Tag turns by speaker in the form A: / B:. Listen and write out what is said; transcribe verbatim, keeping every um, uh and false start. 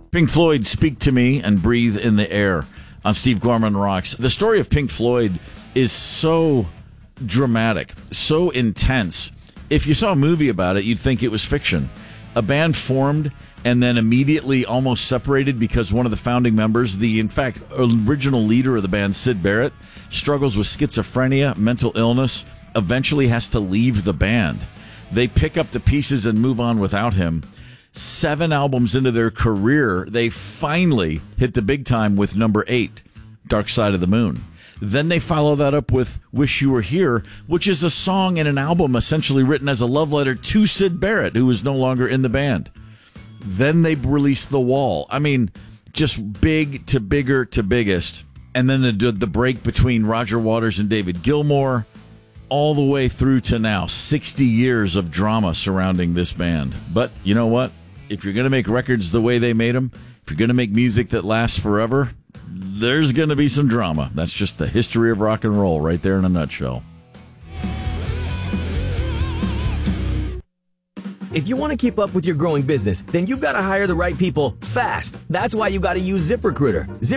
A: Pink Floyd, Speak to Me and Breathe in the Air on Steve Gorman Rocks. The story of Pink Floyd is so dramatic, so intense. If you saw a movie about it, you'd think it was fiction. A band formed and then immediately almost separated because one of the founding members, the, in fact, original leader of the band, Syd Barrett, struggles with schizophrenia, mental illness, eventually has to leave the band. They pick up the pieces and move on without him. Seven albums into their career, they finally hit the big time with number eight, Dark Side of the Moon. Then they follow that up with Wish You Were Here, which is a song and an album essentially written as a love letter to Syd Barrett, who is no longer in the band. Then they released The Wall. I mean, just big to bigger to biggest. And then the, the break between Roger Waters and David Gilmour, all the way through to now, sixty years of drama surrounding this band. But you know what? If you're going to make records the way they made them, if you're going to make music that lasts forever, there's going to be some drama. That's just the history of rock and roll right there in a nutshell.
B: If you want to keep up with your growing business, then you've got to hire the right people fast. That's why you got to use ZipRecruiter. Zip